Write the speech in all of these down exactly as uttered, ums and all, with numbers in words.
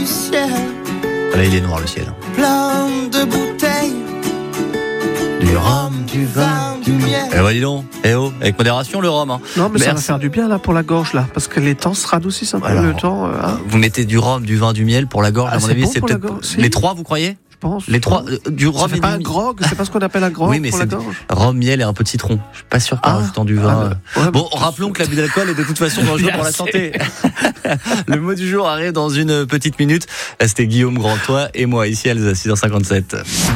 ciel. Là, il est noir le ciel. Plein de bouteilles, du rhum, du vin, du miel. Eh ben dis donc, eh oh, avec modération le rhum. Hein. Non, mais Merci. ça va faire du bien là pour la gorge là, parce que les temps se radoucissent un peu. Alors, le temps. Euh, hein. Vous mettez du rhum, du vin, du miel pour la gorge. Ah, à mon c'est avis, bon c'est pour la peut-être gorge, si. les trois. Vous croyez? Je pense. Les trois, euh, du Ça rhum fait et pas du un miel. grog, c'est pas ce qu'on appelle un grog Oui, mais pour c'est la du gorge. rhum, miel et un peu de citron. Je suis pas sûr qu'en Ah. rajoutant du Ah, vin. bah, ouais, Bon, bah, rappelons que l'abus d'alcool est de toute façon dangereux pour la santé. Le mot du jour arrive dans une petite minute. C'était Guillaume Grantois et moi ici à Alsace, six heures cinquante-sept.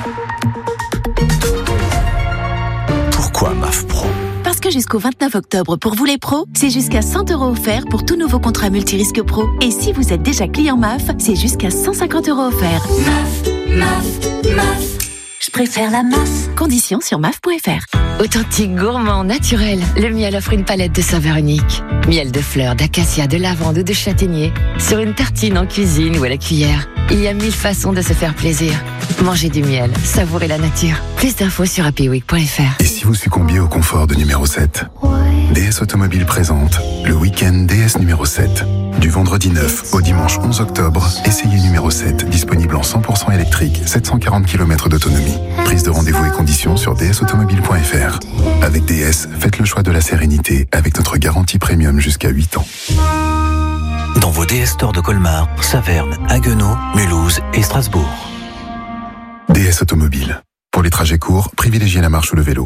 Pourquoi M A F Pro ? Parce que jusqu'au vingt-neuf octobre, pour vous les pros, c'est jusqu'à cent euros offerts pour tout nouveau contrat multirisque pro. Et si vous êtes déjà client M A F, c'est jusqu'à cent cinquante euros offerts. M A F, M A F, M A F. Je préfère la M A F. Conditions sur M A F point F R. Authentique, gourmand, naturel, le miel offre une palette de saveurs uniques. Miel de fleurs, d'acacia, de lavande ou de châtaignier. Sur une tartine, en cuisine ou à la cuillère. Il y a mille façons de se faire plaisir. Mangez du miel, savourez la nature. Plus d'infos sur happy week point F R. Et si vous succombiez au confort de numéro sept ? D S Automobile présente le week-end D S numéro sept. Du vendredi neuf au dimanche onze octobre, essayez numéro sept, disponible en cent pour cent électrique, sept cent quarante kilomètres d'autonomie. Prise de rendez-vous et conditions sur d s automobile point f r. Avec D S, faites le choix de la sérénité avec notre garantie premium jusqu'à huit ans. Dans vos D S Stores de Colmar, Saverne, Haguenau, Mulhouse et Strasbourg. D S Automobile. Pour les trajets courts, privilégiez la marche ou le vélo.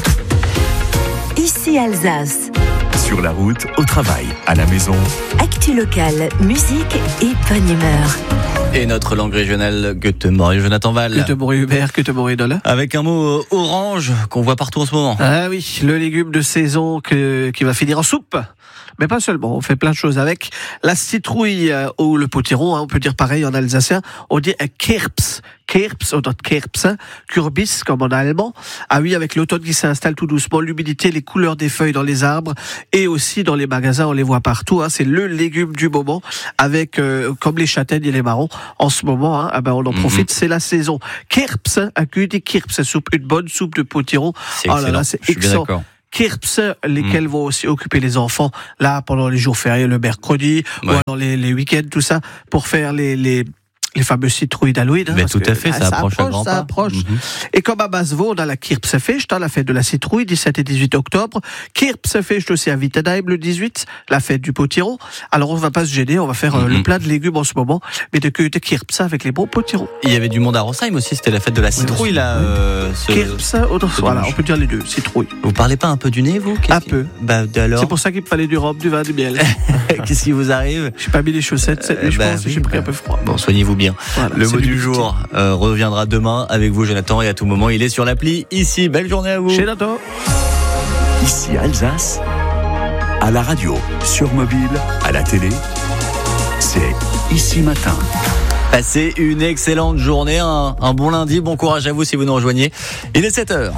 Ici Alsace. Sur la route, au travail, à la maison. Actu locale, musique et bonne humeur. Et notre langue régionale, Göteborg, Jonathan Val. Göteborg Hubert, Göteborg Dolle. Avec un mot euh, orange qu'on voit partout en ce moment. Ah oui, le légume de saison que, qui va finir en soupe. Mais pas seulement, on fait plein de choses avec. La citrouille euh, ou le potiron, hein, on peut dire pareil en alsacien, on dit un Kirps. Kirps, ou notre Kirps, hein, Kürbis comme en allemand. Ah oui, avec l'automne qui s'installe tout doucement, l'humidité, les couleurs des feuilles dans les arbres et aussi dans les magasins, on les voit partout. Hein, c'est le légume du moment, avec euh, comme les châtaignes et les marrons. En ce moment, hein, ah ben on en profite, mm-hmm. C'est la saison. Kirps, un cul des Kirps soupe, une bonne soupe de potiron. C'est oh excellent. là là, c'est Je suis bien excellent. d'accord. Kirps, lesquels mmh. vont aussi occuper les enfants là pendant les jours fériés, le mercredi, ouais. ou alors les, les week-ends, tout ça, pour faire les les les fameuses citrouilles d'Halloween. Hein, Mais tout à fait, que, ça, ça approche, approche, à grands ça pas. approche. Mm-hmm. Et comme à Basvaux, on a la Kirpsfest, la fête de la citrouille, dix-sept et dix-huit octobre. Kirpsfest aussi à Wittenheim le dix-huit, la fête du potiron. Alors on va pas se gêner, on va faire mm-hmm. euh, le plat de légumes en ce moment, mais de cueilleter Kirps avec les bons potirons. Il y avait du monde à Rosheim aussi, c'était la fête de la citrouille oui, là. Euh, ce... Kirps, autre ce voilà, on peut dire les deux, citrouille. Vous parlez pas un peu du nez, vous? Un qui... peu. Bah alors. C'est pour ça qu'il me fallait du rhum, du vin, du miel. Qu'est-ce qui vous arrive? J'ai pas mis les chaussettes cette nuit, euh, je bah, pense, oui, j'ai pris bah... un peu froid. Bon, soignez-vous bien. Voilà, le mot du jour euh, reviendra demain avec vous, Jonathan, et à tout moment, il est sur l'appli ici. Belle journée à vous. Chez Nathan. Ici Alsace, à la radio, sur mobile, à la télé, c'est Ici Matin. Passez une excellente journée, un, un bon lundi, bon courage à vous si vous nous rejoignez. Il est sept heures.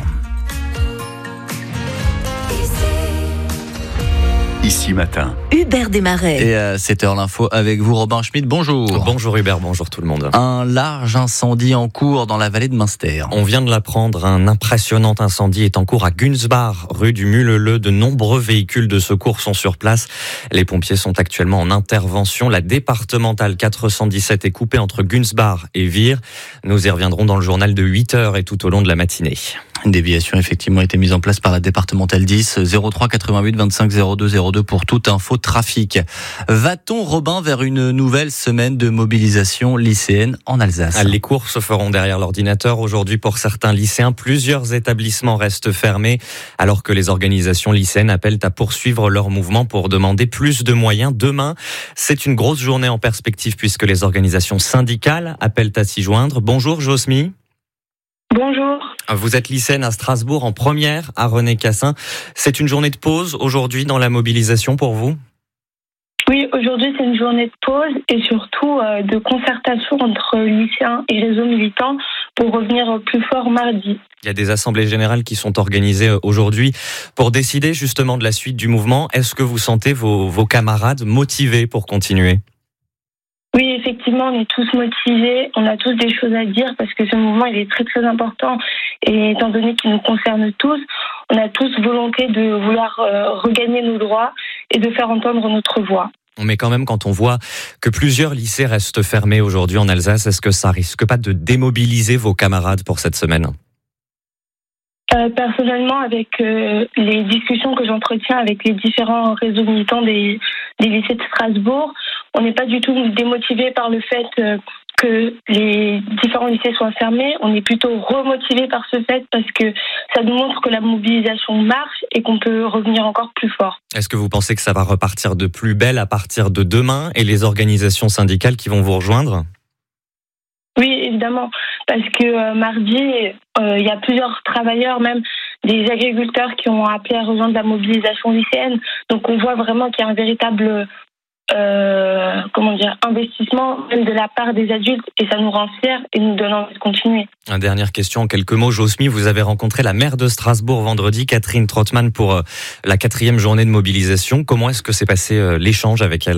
Ici Matin. Hubert Desmarais. Et à sept heures l'info avec vous, Robin Schmitt. Bonjour. Bonjour Hubert, bonjour tout le monde. Un large incendie en cours dans la vallée de Münster. On vient de l'apprendre, un impressionnant incendie est en cours à Günzbach, rue du Muleleu. De nombreux véhicules de secours sont sur place. Les pompiers sont actuellement en intervention. La départementale quatre cent dix-sept est coupée entre Günzbach et Vire. Nous y reviendrons dans le journal de huit heures et tout au long de la matinée. Une déviation effectivement a été mise en place par la départementale dix, zéro trois quatre-vingt-huit vingt-cinq zéro deux zéro deux pour toute info trafic. Va-t-on, Robin, vers une nouvelle semaine de mobilisation lycéenne en Alsace? Les cours se feront derrière l'ordinateur. Aujourd'hui, pour certains lycéens, plusieurs établissements restent fermés, alors que les organisations lycéennes appellent à poursuivre leur mouvement pour demander plus de moyens. Demain, c'est une grosse journée en perspective puisque les organisations syndicales appellent à s'y joindre. Bonjour Josmy. Bonjour. Vous êtes lycéenne à Strasbourg en première à René Cassin. C'est une journée de pause aujourd'hui dans la mobilisation pour vous ? Oui, aujourd'hui c'est une journée de pause et surtout euh, de concertation entre lycéens et réseaux militants pour revenir plus fort mardi. Il y a des assemblées générales qui sont organisées aujourd'hui pour décider justement de la suite du mouvement. Est-ce que vous sentez vos, vos camarades motivés pour continuer ? Oui, effectivement, on est tous motivés, on a tous des choses à dire parce que ce mouvement il est très très important et étant donné qu'il nous concerne tous, on a tous volonté de vouloir euh, regagner nos droits et de faire entendre notre voix. Mais quand même, quand on voit que plusieurs lycées restent fermés aujourd'hui en Alsace, est-ce que ça risque pas de démobiliser vos camarades pour cette semaine ? Euh, personnellement, avec euh, les discussions que j'entretiens avec les différents réseaux militants des, des lycées de Strasbourg, on n'est pas du tout démotivé par le fait euh, que les différents lycées soient fermés. On est plutôt remotivé par ce fait parce que ça nous montre que la mobilisation marche et qu'on peut revenir encore plus fort. Est-ce que vous pensez que ça va repartir de plus belle à partir de demain et les organisations syndicales qui vont vous rejoindre ? Oui, évidemment, parce que euh, mardi, il euh, y a plusieurs travailleurs, même des agriculteurs qui ont appelé à rejoindre la mobilisation lycéenne. Donc on voit vraiment qu'il y a un véritable euh, comment dire, investissement même de la part des adultes et ça nous rend fiers et nous donne envie de continuer. Une dernière question en quelques mots. Josmy, vous avez rencontré la maire de Strasbourg vendredi, Catherine Trottmann, pour euh, la quatrième journée de mobilisation. Comment est-ce que s'est passé euh, l'échange avec elle ?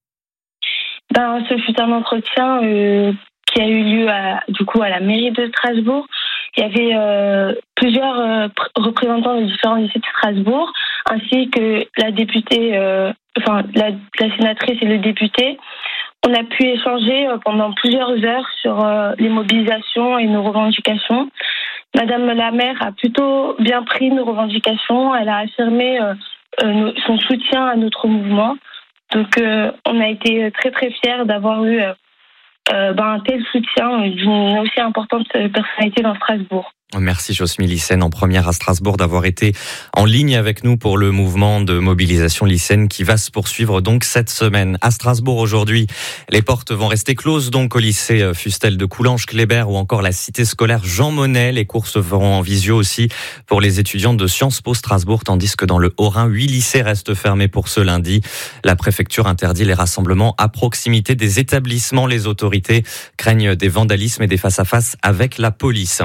Ben, ce fut un entretien euh, qui a eu lieu à, du coup à la mairie de Strasbourg. Il y avait euh, plusieurs euh, représentants de différents lycées de Strasbourg, ainsi que la députée, euh, enfin la, la sénatrice et le député. On a pu échanger euh, pendant plusieurs heures sur euh, les mobilisations et nos revendications. Madame la maire a plutôt bien pris nos revendications. Elle a affirmé euh, euh, son soutien à notre mouvement. Donc euh, on a été très très fiers d'avoir eu euh, Euh, ben, un tel soutien d'une aussi importante personnalité dans Strasbourg. Merci Josmy Lycène, en première à Strasbourg, d'avoir été en ligne avec nous pour le mouvement de mobilisation lycéenne qui va se poursuivre donc cette semaine. À Strasbourg aujourd'hui, les portes vont rester closes donc au lycée Fustel de Coulanges, Kléber ou encore la cité scolaire Jean Monnet. Les cours se feront en visio aussi pour les étudiants de Sciences Po Strasbourg, tandis que dans le Haut-Rhin, huit lycées restent fermés pour ce lundi. La préfecture interdit les rassemblements à proximité des établissements. Les autorités craignent des vandalismes et des face-à-face avec la police.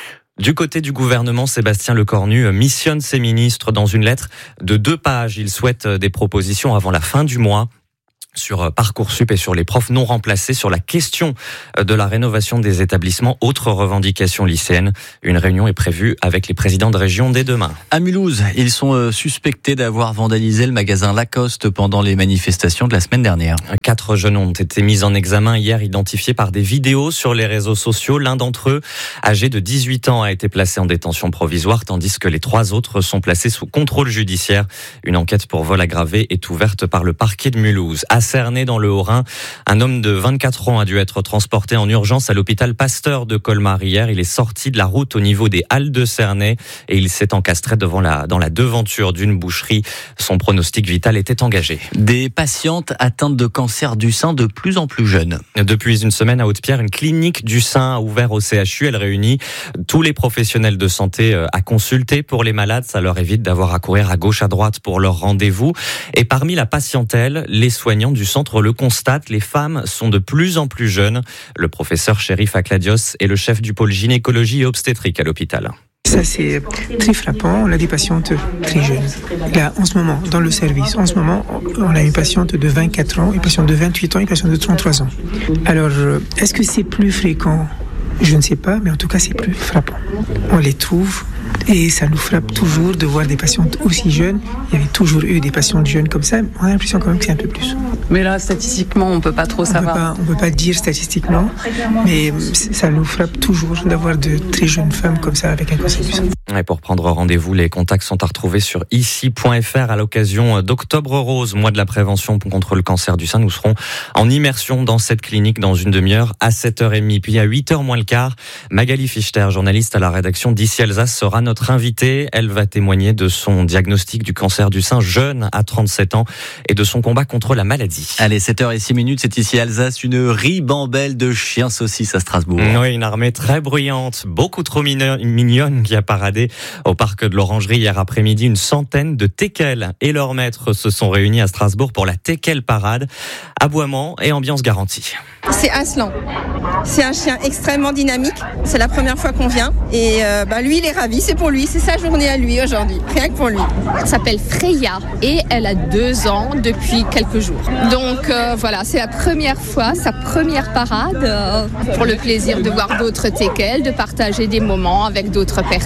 Du côté du gouvernement, Sébastien Lecornu missionne ses ministres dans une lettre de deux pages. Il souhaite des propositions avant la fin du mois sur Parcoursup et sur les profs non remplacés, sur la question de la rénovation des établissements. Autre revendication lycéenne. Une réunion est prévue avec les présidents de région dès demain. À Mulhouse, ils sont suspectés d'avoir vandalisé le magasin Lacoste pendant les manifestations de la semaine dernière. Quatre jeunes ont été mis en examen hier, identifiés par des vidéos sur les réseaux sociaux. L'un d'entre eux, âgé de dix-huit ans, a été placé en détention provisoire, tandis que les trois autres sont placés sous contrôle judiciaire. Une enquête pour vol aggravé est ouverte par le parquet de Mulhouse. À Cernay, dans le Haut-Rhin, un homme de vingt-quatre ans a dû être transporté en urgence à l'hôpital Pasteur de Colmar hier. Il est sorti de la route au niveau des Halles de Cernay et il s'est encastré devant la, dans la devanture d'une boucherie. Son pronostic vital était engagé. Des patientes atteintes de cancer du sein de plus en plus jeunes. Depuis une semaine à Haute-Pierre, une clinique du sein a ouvert au C H U. Elle réunit tous les professionnels de santé à consulter pour les malades. Ça leur évite d'avoir à courir à gauche, à droite pour leur rendez-vous. Et parmi la patientèle, les soignants du centre le constatent, les femmes sont de plus en plus jeunes. Le professeur Chérif Akladios est le chef du pôle gynécologie et obstétrique à l'hôpital. Ça, c'est très frappant. On a des patientes très jeunes. Là, en ce moment, dans le service, en ce moment, on a une patiente de vingt-quatre ans, une patiente de vingt-huit ans, une patiente de trente-trois ans. Alors, est-ce que c'est plus fréquent ? Je ne sais pas, mais en tout cas, c'est plus frappant. On les trouve et ça nous frappe toujours de voir des patientes aussi jeunes. Il y avait toujours eu des patientes jeunes comme ça. On a l'impression quand même que c'est un peu plus. Mais là, statistiquement, on ne peut pas trop savoir. On ne peut pas dire statistiquement, mais ça nous frappe toujours d'avoir de très jeunes femmes comme ça avec un cancer du sein. Et pour prendre rendez-vous, les contacts sont à retrouver sur ici point f r à l'occasion d'Octobre Rose, mois de la prévention contre le cancer du sein. Nous serons en immersion dans cette clinique dans une demi-heure à sept heures trente. Puis à huit heures moins le quart, Magali Fichter, journaliste à la rédaction d'Ici Alsace, sera notre invitée. Elle va témoigner de son diagnostic du cancer du sein jeune à trente-sept ans et de son combat contre la maladie. Allez, sept heures six, c'est Ici Alsace, une ribambelle de chiens saucisses à Strasbourg. Oui, une armée très bruyante, beaucoup trop mignonne qui a paradé au parc de l'Orangerie hier après-midi. Une centaine de teckels et leurs maîtres se sont réunis à Strasbourg pour la teckel parade. Aboiement et ambiance garantie. C'est Aslan. C'est un chien extrêmement dynamique. C'est la première fois qu'on vient. Et euh, bah lui, il est ravi. C'est pour lui. C'est sa journée à lui aujourd'hui. Rien que pour lui. Elle s'appelle Freya et elle a deux ans depuis quelques jours. Donc euh, voilà, c'est la première fois, sa première parade. Euh, pour le plaisir de voir d'autres teckels, de partager des moments avec d'autres personnes.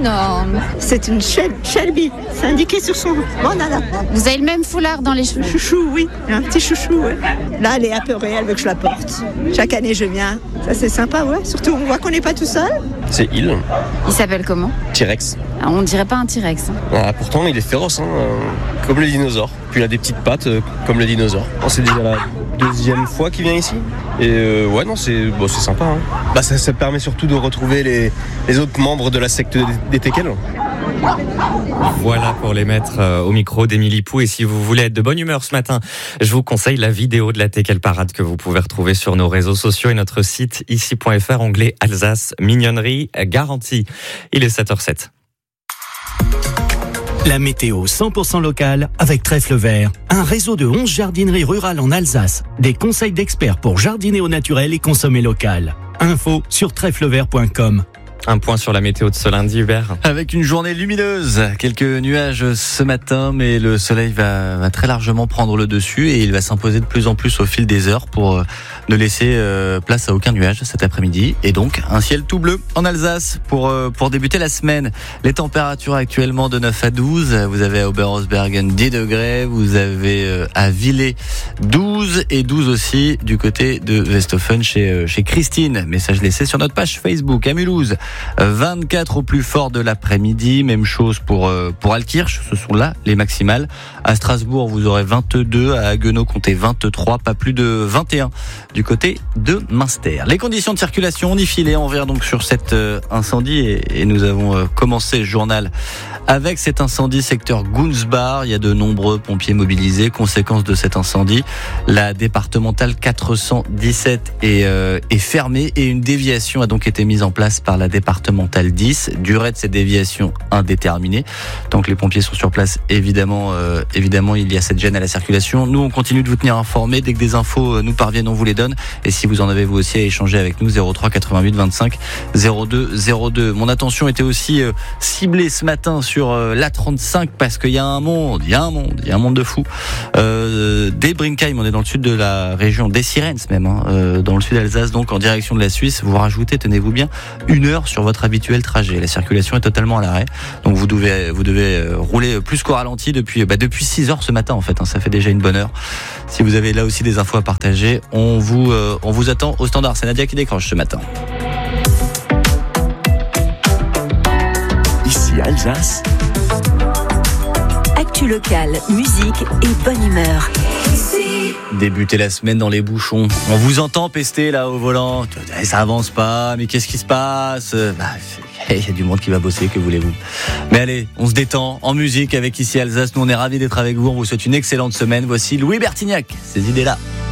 énorme. C'est une Shel- Shelby, c'est indiqué sur son bandana. Vous avez le même foulard dans les cheveux? Chouchou, oui, un petit chouchou, ouais. Là, elle est apeurée, elle veut que je la porte. Chaque année, je viens. Ça, c'est sympa, ouais. Surtout, on voit qu'on n'est pas tout seul. C'est Il. Il s'appelle comment? T-Rex. Ah, on dirait pas un T-Rex. Hein. Ah, pourtant, il est féroce, hein, euh, comme le dinosaure. Puis il a des petites pattes euh, comme le dinosaure. Oh, c'est déjà la deuxième fois qu'il vient ici. Et euh, ouais, non, c'est, bon, c'est sympa. Hein. Bah, ça, ça permet surtout de retrouver les, les autres membres de la secte des, des Teckels. Voilà pour les mettre euh, au micro d'Émilie Pou. Et si vous voulez être de bonne humeur ce matin, je vous conseille la vidéo de la Teckel Parade que vous pouvez retrouver sur nos réseaux sociaux et notre site ici point f r, onglet Alsace, mignonnerie garantie. Il est sept heures sept. La météo cent pour cent locale avec Trèfle Vert, un réseau de onze jardineries rurales en Alsace. Des conseils d'experts pour jardiner au naturel et consommer local. Info sur trèfle vert point com. Un point sur la météo de ce lundi, Hubert. Avec une journée lumineuse, quelques nuages ce matin, mais le soleil va, va très largement prendre le dessus et il va s'imposer de plus en plus au fil des heures pour ne laisser place à aucun nuage cet après-midi. Et donc, un ciel tout bleu en Alsace pour, pour débuter la semaine. Les températures actuellement de neuf à douze. Vous avez à Oberhausbergen dix degrés. Vous avez à Villers douze et douze aussi du côté de Westhofen chez, chez Christine. Message laissé sur notre page Facebook. À Mulhouse, vingt-quatre au plus fort de l'après-midi. Même chose pour, pour Altkirch. Ce sont là les maximales. À Strasbourg, vous aurez vingt-deux. À Haguenau, comptez vingt-trois. Pas plus de vingt et un du côté de Münster. Les conditions de circulation, on y filait. On revient donc sur cet incendie et, et nous avons commencé le journal avec cet incendie secteur Gunzbar. Il y a de nombreux pompiers mobilisés. Conséquence de cet incendie, la départementale quatre cent dix-sept est, euh, est fermée et une déviation a donc été mise en place par la départementale dix. Durée de cette déviation indéterminée. Tant que les pompiers sont sur place, évidemment, euh, évidemment, il y a cette gêne à la circulation. Nous, on continue de vous tenir informés. Dès que des infos nous parviennent, on vous les donne. Et si vous en avez vous aussi à échanger avec nous, zéro trois quatre-vingt-huit vingt-cinq zéro deux zéro deux. Mon attention était aussi euh, ciblée ce matin sur euh, l'A trente-cinq parce qu'il y a un monde, il y a un monde, il y a un monde de fou. Euh, des Brinkheim, on est dans le sud de la région, des Sirens même, hein, euh, dans le sud d'Alsace, donc en direction de la Suisse. Vous rajoutez, tenez-vous bien, une heure sur votre habituel trajet. La circulation est totalement à l'arrêt, donc vous devez, vous devez rouler plus qu'au ralenti depuis, bah, depuis six heures ce matin en fait. Hein, ça fait déjà une bonne heure. Si vous avez là aussi des infos à partager, on vous, euh, on vous attend au standard. C'est Nadia qui décroche ce matin. Ici Alsace. Actu locale, musique et bonne humeur. Débuter la semaine dans les bouchons. On vous entend pester là au volant. Ça avance pas, mais qu'est-ce qui se passe? Bah, il y a du monde qui va bosser, que voulez-vous? Mais allez, on se détend en musique avec Ici Alsace. Nous, on est ravis d'être avec vous. On vous souhaite une excellente semaine. Voici Louis Bertignac, ces idées-là.